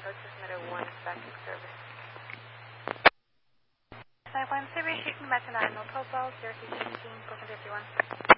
Approach transmitter 1 is back in service. 91 Service, you can back to 9, no topo, 0316, 451.